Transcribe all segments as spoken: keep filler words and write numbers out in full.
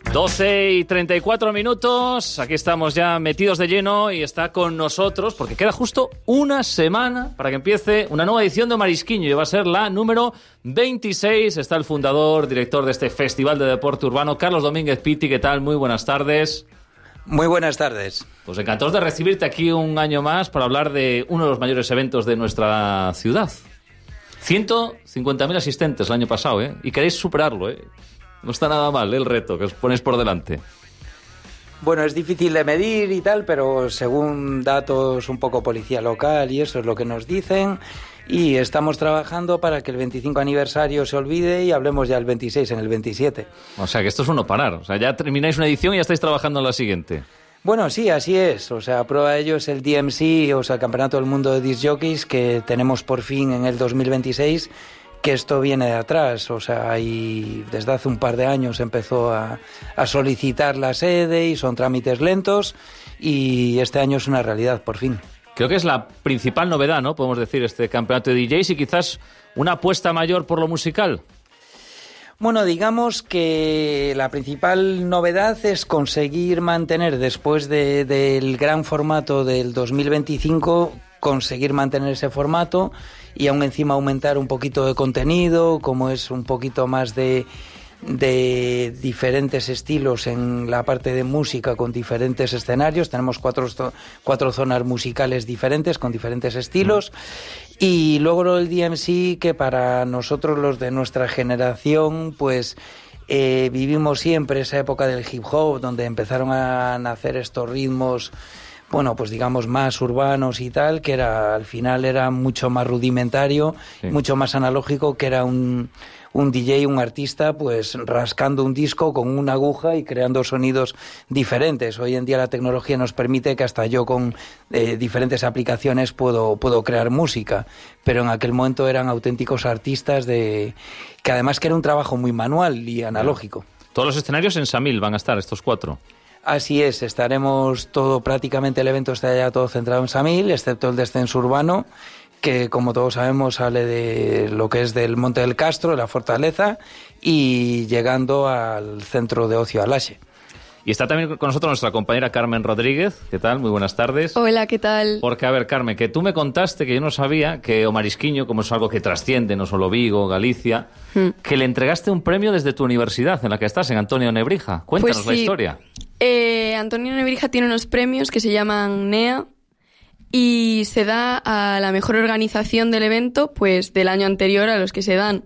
doce y treinta y cuatro minutos, aquí estamos ya metidos de lleno y está con nosotros, porque queda justo una semana para que empiece una nueva edición de Marisquiño y va a ser la número veintiséis. Está el fundador, director de este Festival de Deporte Urbano, Carlos Domínguez Pitti. ¿Qué tal? Muy buenas tardes. Muy buenas tardes. Pues encantados de recibirte aquí un año más para hablar de uno de los mayores eventos de nuestra ciudad. ciento cincuenta mil asistentes el año pasado, ¿eh? Y queréis superarlo, ¿eh? No está nada mal, ¿eh? El reto que os ponéis por delante. Bueno, es difícil de medir y tal, pero según datos un poco policía local y eso es lo que nos dicen. Y estamos trabajando para que el veinticinco aniversario se olvide y hablemos ya el veintiséis en el veintisiete. O sea, que esto es un no parar. O sea, ya termináis una edición y ya estáis trabajando en la siguiente. Bueno, sí, así es. O sea, prueba de ello es el D M C, o sea, el Campeonato del Mundo de Disc Jockeys, que tenemos por fin en el dos mil veintiséis, que esto viene de atrás. O sea, y desde hace un par de años empezó a, a solicitar la sede y son trámites lentos y este año es una realidad, por fin. Creo que es la principal novedad, ¿no? Podemos decir, este campeonato de D Js y quizás una apuesta mayor por lo musical. Bueno, digamos que la principal novedad es conseguir mantener, después de, del gran formato del dos mil veinticinco, conseguir mantener ese formato y aún encima aumentar un poquito de contenido, como es un poquito más de, de diferentes estilos en la parte de música con diferentes escenarios. Tenemos cuatro, cuatro zonas musicales diferentes con diferentes estilos. Y luego el D M C, que para nosotros los de nuestra generación, pues eh, vivimos siempre esa época del hip hop, donde empezaron a nacer estos ritmos, bueno, pues digamos más urbanos y tal, que era al final era mucho más rudimentario, sí, mucho más analógico, que era un, un D J, un artista, pues rascando un disco con una aguja y creando sonidos diferentes. Hoy en día la tecnología nos permite que hasta yo con eh, diferentes aplicaciones puedo, puedo crear música, pero en aquel momento eran auténticos artistas de que además que era un trabajo muy manual y analógico. Todos los escenarios en Samil van a estar, estos cuatro. Así es, estaremos todo, prácticamente el evento está ya todo centrado en Samil, excepto el descenso urbano, que como todos sabemos sale de lo que es del Monte del Castro, de la Fortaleza, y llegando al centro de ocio Alaxe. Y está también con nosotros nuestra compañera Carmen Rodríguez. ¿Qué tal? Muy buenas tardes. Hola, ¿qué tal? Porque, a ver, Carmen, que tú me contaste, que yo no sabía, que o Marisquiño, como es algo que trasciende, no solo Vigo, Galicia, hmm. que le entregaste un premio desde tu universidad en la que estás, en Antonio Nebrija. Cuéntanos pues sí. la historia. Eh, Antonio Nebrija tiene unos premios que se llaman N E A y se da a la mejor organización del evento, pues del año anterior a los que se dan.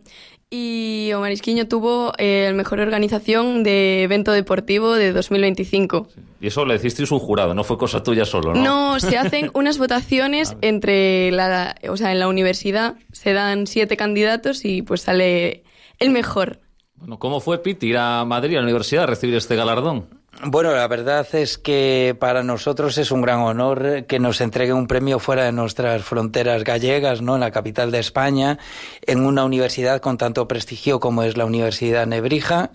Y o Marisquiño tuvo eh, la mejor organización de evento deportivo de dos mil veinticinco. Sí. Y eso le hicisteis un jurado, no fue cosa tuya solo, ¿no? No, se hacen unas votaciones entre la, o sea, en la universidad se dan siete candidatos y pues sale el mejor. Bueno, ¿cómo fue, Piti, ir a Madrid, a la universidad, a recibir este galardón? Bueno, la verdad es que para nosotros es un gran honor que nos entregue un premio fuera de nuestras fronteras gallegas, ¿no? En la capital de España, en una universidad con tanto prestigio como es la Universidad Nebrija.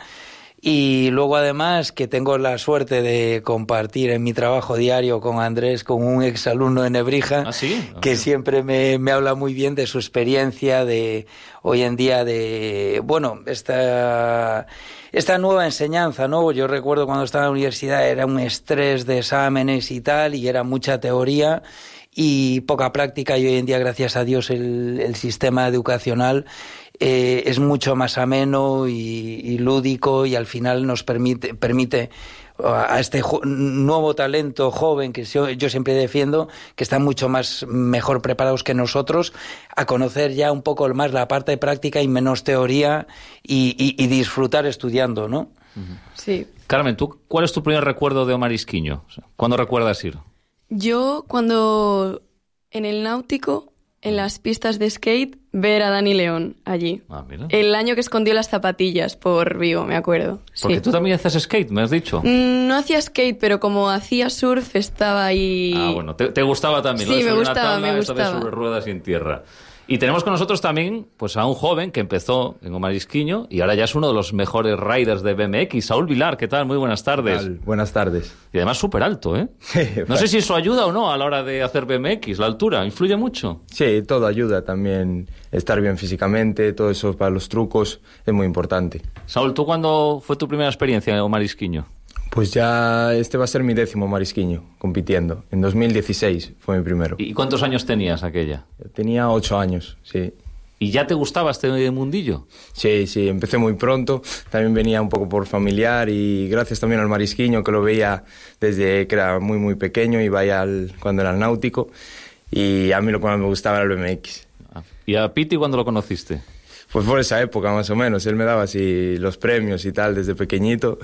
Y luego además que tengo la suerte de compartir en mi trabajo diario con Andrés, con un exalumno de Nebrija, ¿Ah, sí? que siempre me, me habla muy bien de su experiencia de hoy en día de, bueno, esta, esta nueva enseñanza, ¿no? Yo recuerdo cuando estaba en la universidad era un estrés de exámenes y tal, y era mucha teoría y poca práctica, y hoy en día, gracias a Dios, el, el sistema educacional Eh, es mucho más ameno y, y lúdico, y al final nos permite, permite a este jo- nuevo talento joven que yo, yo siempre defiendo, que están mucho más mejor preparados que nosotros, a conocer ya un poco más la parte práctica y menos teoría y, y, y disfrutar estudiando, ¿no? Sí. Carmen, ¿tú cuál es tu primer recuerdo de Marisquiño? O sea, ¿cuándo recuerdas ir? Yo cuando en el Náutico, en las pistas de skate, ver a Dani León allí. Ah, mira. El año que escondió las zapatillas por Vigo, me acuerdo. Porque sí. tú también haces skate, me has dicho. No hacía skate, pero como hacía surf, estaba ahí... Ah, bueno, te, te gustaba también. Sí, ¿no? me Sobre gustaba, una tabla, me esta vez gustaba. sobre ruedas y en tierra. Y tenemos con nosotros también pues a un joven que empezó en O Marisquiño y ahora ya es uno de los mejores riders de B M X, Saúl Vilar. ¿Qué tal? Muy buenas tardes. Buenas tardes. Y además súper alto, ¿eh? No sé si eso ayuda o no a la hora de hacer B M X, la altura, ¿influye mucho? Sí, todo ayuda también, estar bien físicamente, todo eso para los trucos es muy importante. Saúl, ¿tú cuándo fue tu primera experiencia en O Marisquiño? Pues ya este va a ser mi décimo marisquiño compitiendo. En dos mil dieciséis fue mi primero. ¿Y cuántos años tenías aquella? Tenía ocho años, sí. ¿Y ya te gustaba este mundillo? Sí, sí, empecé muy pronto. También venía un poco por familiar y gracias también al marisquiño, que lo veía desde que era muy, muy pequeño. Iba ya al, cuando era el náutico. Y a mí lo que más me gustaba era el B M X. ¿Y a Piti cuándo lo conociste? Pues por esa época, más o menos. Él me daba así los premios y tal desde pequeñito.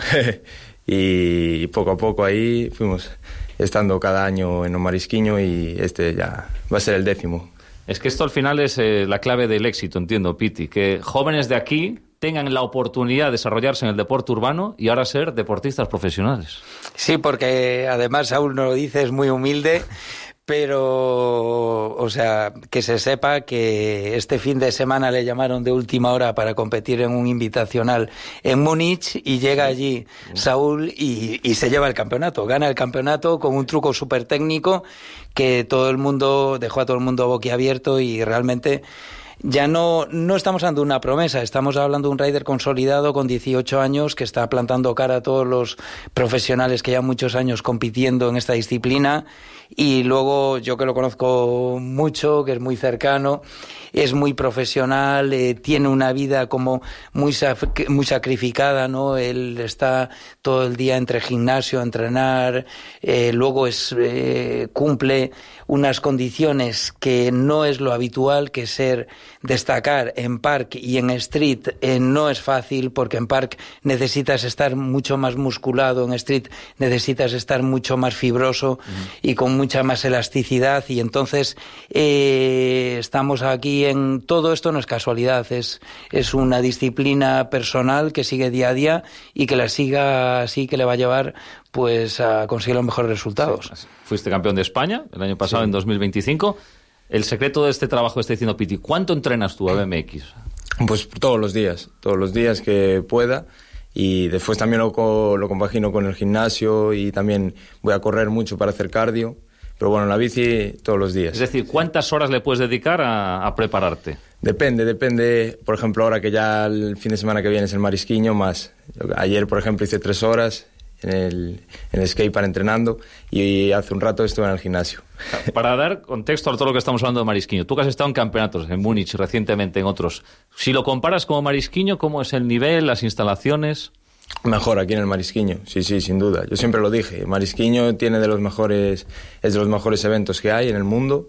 Y poco a poco ahí fuimos estando cada año en O Marisquiño y este ya va a ser el décimo. Es que esto al final es eh, la clave del éxito, entiendo, Piti, que jóvenes de aquí tengan la oportunidad de desarrollarse en el deporte urbano y ahora ser deportistas profesionales. Sí, porque además Saúl nos lo dice, es muy humilde. Pero, o sea, que se sepa que este fin de semana le llamaron de última hora para competir en un invitacional en Múnich y llega allí Saúl y, y se lleva el campeonato, gana el campeonato con un truco súper técnico que todo el mundo, dejó a todo el mundo boquiabierto y realmente ya no, no estamos hablando de una promesa, estamos hablando de un rider consolidado con dieciocho años que está plantando cara a todos los profesionales que llevan muchos años compitiendo en esta disciplina. Y luego yo que lo conozco mucho, que es muy cercano, es muy profesional, eh, tiene una vida como muy, saf- muy sacrificada, ¿no? Él está todo el día entre gimnasio, entrenar, eh, luego es eh, cumple unas condiciones que no es lo habitual, que ser destacar en park y en street eh, no es fácil, porque en park necesitas estar mucho más musculado, en street necesitas estar mucho más fibroso mm. y con mucha más elasticidad, y entonces eh, estamos aquí en todo esto, no es casualidad, es, es una disciplina personal que sigue día a día y que la siga así, que le va a llevar pues a conseguir los mejores resultados. Sí, fuiste campeón de España el año pasado, sí. En dos mil veinticinco. El secreto de este trabajo está diciendo Piti, ¿cuánto entrenas tú a B M X? Pues todos los días, todos los días que pueda. Y después también lo, lo compagino con el gimnasio y también voy a correr mucho para hacer cardio. Pero bueno, en la bici todos los días. Es decir, ¿cuántas horas le puedes dedicar a, a prepararte? Depende, depende. Por ejemplo, ahora que ya el fin de semana que viene es el marisquiño, más. Ayer, por ejemplo, hice tres horas en el, en el skatepark entrenando y hace un rato estuve en el gimnasio. Para dar contexto a todo lo que estamos hablando de marisquiño, tú que has estado en campeonatos, en Múnich, recientemente en otros. Si lo comparas como marisquiño, ¿cómo es el nivel, las instalaciones? Mejor aquí en el marisquiño, sí, sí, sin duda. Yo siempre lo dije, marisquiño tiene de los mejores, es de los mejores eventos que hay en el mundo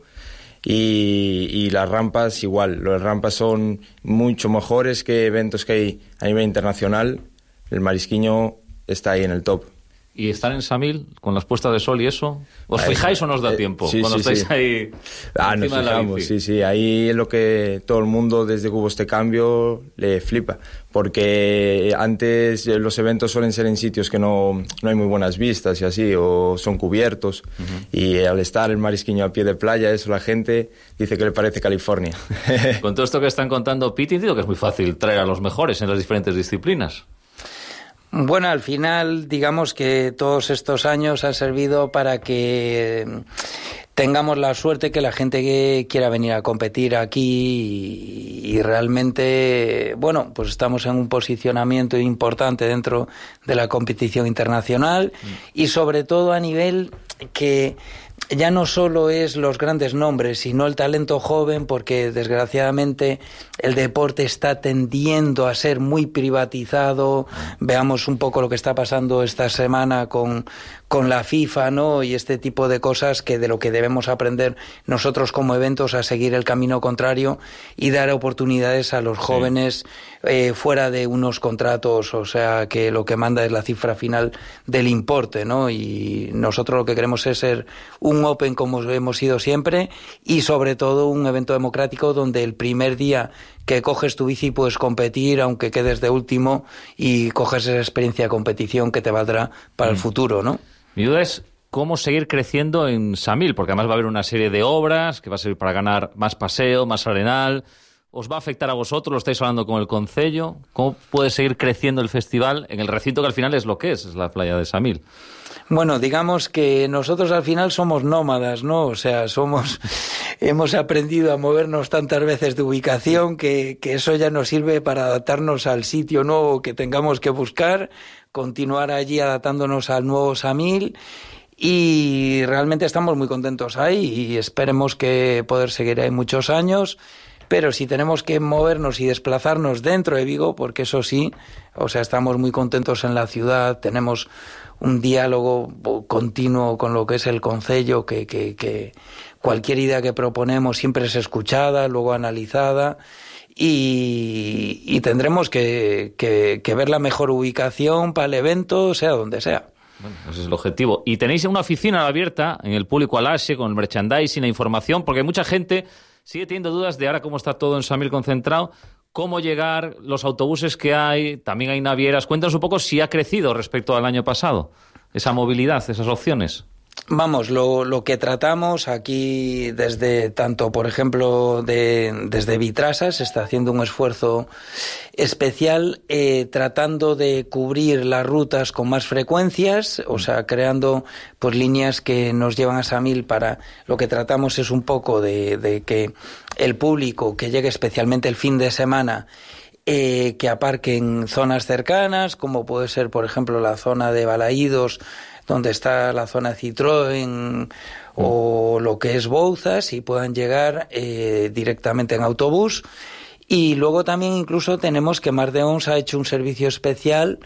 y, y las rampas igual. Las rampas son mucho mejores que eventos que hay a nivel internacional. El marisquiño está ahí en el top. ¿Y están en Samil con las puestas de sol y eso? ¿Os ahí, fijáis o no os da tiempo? Sí, cuando sí, estáis sí. ahí ah, nos fijamos, sí, sí. Ahí es lo que todo el mundo desde que hubo este cambio le flipa. Porque antes los eventos suelen ser en sitios que no, no hay muy buenas vistas y así, o son cubiertos. Uh-huh. Y al estar el marisquiño a pie de playa, eso la gente dice que le parece California. Con todo esto que están contando Piti, digo que es muy fácil traer a los mejores en las diferentes disciplinas. Bueno, al final, digamos que todos estos años han servido para que tengamos la suerte que la gente que quiera venir a competir aquí y, y realmente, bueno, pues estamos en un posicionamiento importante dentro de la competición internacional mm. y sobre todo a nivel que ya no solo es los grandes nombres, sino el talento joven, porque desgraciadamente el deporte está tendiendo a ser muy privatizado. Veamos un poco lo que está pasando esta semana con, con la FIFA, ¿no? Y este tipo de cosas que de lo que debemos aprender nosotros como eventos a seguir el camino contrario y dar oportunidades a los jóvenes sí. eh, fuera de unos contratos, o sea que lo que manda es la cifra final del importe, ¿no? Y nosotros lo que queremos es ser un Open como hemos sido siempre y sobre todo un evento democrático donde el primer día que coges tu bici puedes competir aunque quedes de último y coges esa experiencia de competición que te valdrá para mm. el futuro, ¿no? Mi duda es cómo seguir creciendo en Samil, porque además va a haber una serie de obras que va a servir para ganar más paseo, más arenal. ¿Os va a afectar a vosotros? ¿Lo estáis hablando con el concello? ¿Cómo puede seguir creciendo el festival en el recinto que al final es lo que es, es la playa de Samil? Bueno, digamos que nosotros al final somos nómadas, ¿no? O sea, somos, hemos aprendido a movernos tantas veces de ubicación que, que eso ya nos sirve para adaptarnos al sitio nuevo que tengamos que buscar, continuar allí adaptándonos al nuevo Samil, y realmente estamos muy contentos ahí y esperemos que poder seguir ahí muchos años. Pero si tenemos que movernos y desplazarnos dentro de Vigo, porque eso sí, o sea, estamos muy contentos en la ciudad, tenemos un diálogo continuo con lo que es el concello, que, que, que cualquier idea que proponemos siempre es escuchada, luego analizada, y, y tendremos que, que, que ver la mejor ubicación para el evento, sea donde sea. Bueno, ese es el objetivo. Y tenéis una oficina abierta en el público alaxe con el merchandising, la información, porque hay mucha gente sigue teniendo dudas de ahora cómo está todo en Samil concentrado, cómo llegar, los autobuses que hay, también hay navieras. Cuéntanos un poco si ha crecido respecto al año pasado, esa movilidad, esas opciones. Vamos, lo, lo que tratamos aquí desde tanto, por ejemplo, de, desde Vitrasa, se está haciendo un esfuerzo especial eh, tratando de cubrir las rutas con más frecuencias, o sea, creando pues líneas que nos llevan a Samil. Para lo que tratamos es un poco de, de que el público que llegue especialmente el fin de semana eh, que aparque en zonas cercanas, como puede ser, por ejemplo, la zona de Balaídos, donde está la zona Citroën, o lo que es Bouzas, y puedan llegar eh, directamente en autobús. Y luego también incluso tenemos que Mar de Ons ha hecho un servicio especial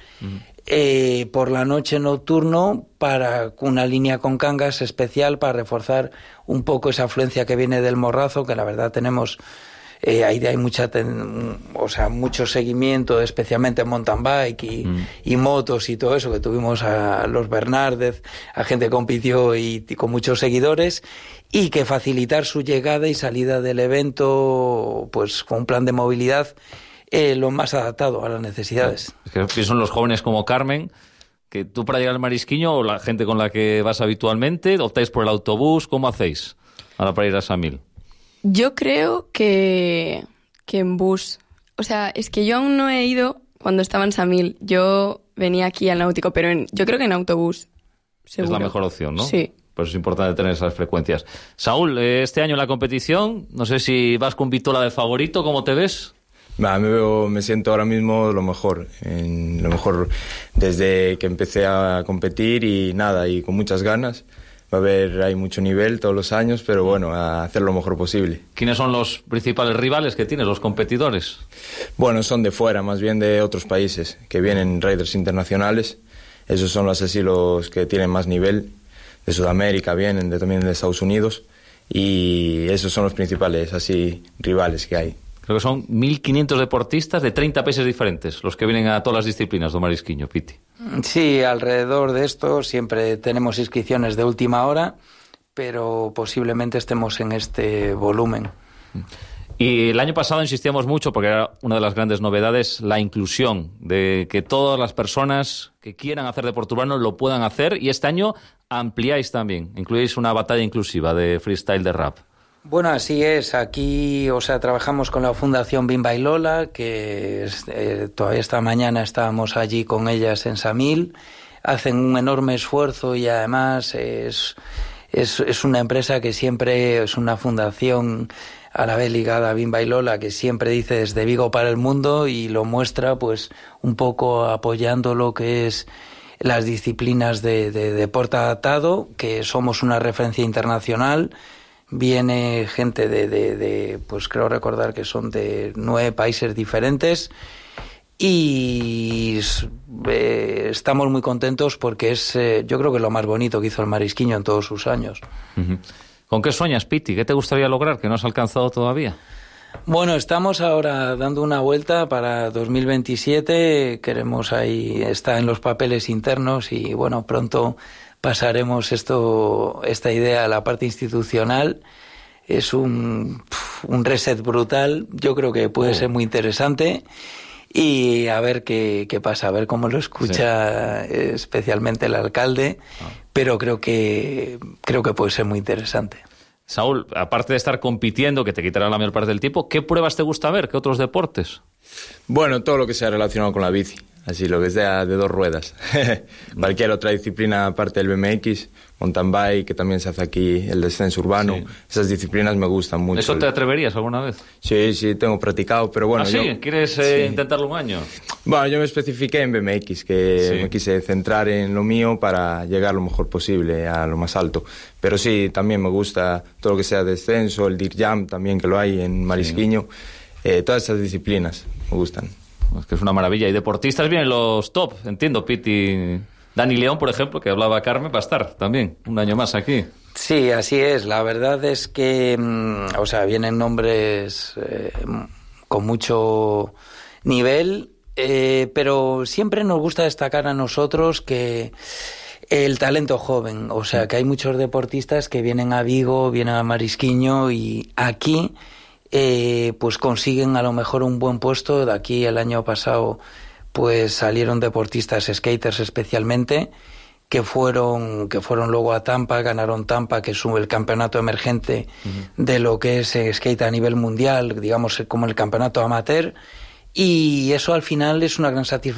eh, por la noche nocturno, para una línea con Cangas especial para reforzar un poco esa afluencia que viene del Morrazo, que la verdad tenemos... Eh, ahí hay mucha ten, o sea, mucho seguimiento, especialmente en mountain bike y, mm. y motos y todo eso, que tuvimos a los Bernárdez, a gente que compitió y, y con muchos seguidores, y que facilitar su llegada y salida del evento pues con un plan de movilidad eh, lo más adaptado a las necesidades. Es que pienso en los jóvenes como Carmen, que tú para llegar al Marisquiño, o la gente con la que vas habitualmente, optáis por el autobús, ¿cómo hacéis ahora para ir a Samil? Yo creo que, que en bus. O sea, es que yo aún no he ido cuando estaba en Samil. Yo venía aquí al Náutico, pero en, yo creo que en autobús, seguro. Es la mejor opción, ¿no? Sí. Por eso es importante tener esas frecuencias. Saúl, este año en la competición, no sé si vas con Vitola de favorito, ¿cómo te ves? Bah, me veo, me siento ahora mismo lo mejor, en lo mejor desde que empecé a competir, y nada, y con muchas ganas. Va a haber, hay mucho nivel todos los años, pero bueno, a hacer lo mejor posible. ¿Quiénes son los principales rivales que tienes, los competidores? Bueno, son de fuera, más bien de otros países, que vienen riders internacionales. Esos son los así los que tienen más nivel. De Sudamérica vienen, de, también de Estados Unidos. Y esos son los principales así rivales que hay. Creo que son mil quinientos deportistas de treinta países diferentes, los que vienen a todas las disciplinas do Marisquiño, Piti. Sí, alrededor de esto siempre tenemos inscripciones de última hora, pero posiblemente estemos en este volumen. Y el año pasado insistíamos mucho, porque era una de las grandes novedades, la inclusión, de que todas las personas que quieran hacer deporte urbano lo puedan hacer, y este año ampliáis también, incluís una batalla inclusiva de freestyle de rap. Bueno, así es. Aquí, o sea, trabajamos con la Fundación Bimba y Lola, que es, eh, todavía esta mañana estábamos allí con ellas en Samil. Hacen un enorme esfuerzo y además es, es, es una empresa que siempre, es una fundación a la vez ligada a Bimba y Lola, que siempre dice desde Vigo para el mundo, y lo muestra pues un poco apoyando lo que es las disciplinas de, de deporte adaptado, que somos una referencia internacional. Viene gente de, de, de, pues creo recordar que son de nueve países diferentes, y eh, estamos muy contentos porque es, eh, yo creo que lo más bonito que hizo el Marisquiño en todos sus años. Uh-huh. ¿Con qué sueñas, Piti? ¿Qué te gustaría lograr que no has alcanzado todavía? Bueno, estamos ahora dando una vuelta para dos mil veintisiete, queremos ahí, está en los papeles internos, y bueno, pronto pasaremos esto, esta idea a la parte institucional. Es un, un reset brutal, yo creo que puede oh. ser muy interesante, y a ver qué, qué pasa, a ver cómo lo escucha sí. especialmente el alcalde, ah. pero creo que, creo que puede ser muy interesante. Saúl, aparte de estar compitiendo, que te quitará la mayor parte del tiempo, ¿qué pruebas te gusta ver? ¿Qué otros deportes? Bueno, todo lo que sea relacionado con la bici. Así, lo que sea de dos ruedas. Cualquier otra disciplina aparte del B M X, mountain bike, que también se hace aquí, el descenso urbano. Sí. Esas disciplinas me gustan mucho. ¿Eso te atreverías alguna vez? Sí, sí, tengo practicado, pero bueno... ¿Ah, sí? Yo, ¿Quieres eh, sí. intentarlo un año? Bueno, yo me especifiqué en B M X, que sí. me quise centrar en lo mío para llegar lo mejor posible a lo más alto. Pero sí, también me gusta todo lo que sea descenso, el dirt jump también, que lo hay en Marisquiño. Sí. Eh, todas esas disciplinas me gustan. Es que es una maravilla. Y deportistas vienen los top, entiendo, Piti. Dani León, por ejemplo, que hablaba Carmen, va a estar también un año más aquí. Sí, así es. La verdad es que, o sea, vienen nombres eh, con mucho nivel, eh, pero siempre nos gusta destacar a nosotros que el talento joven, o sea, que hay muchos deportistas que vienen a Vigo, vienen a Marisquiño y aquí... Eh, pues consiguen a lo mejor un buen puesto. De aquí el año pasado pues salieron deportistas, skaters especialmente, que fueron que fueron luego a Tampa, ganaron Tampa, que es el campeonato emergente uh-huh. de lo que es skate a nivel mundial, digamos como el campeonato amateur, y eso al final es una gran satisfacción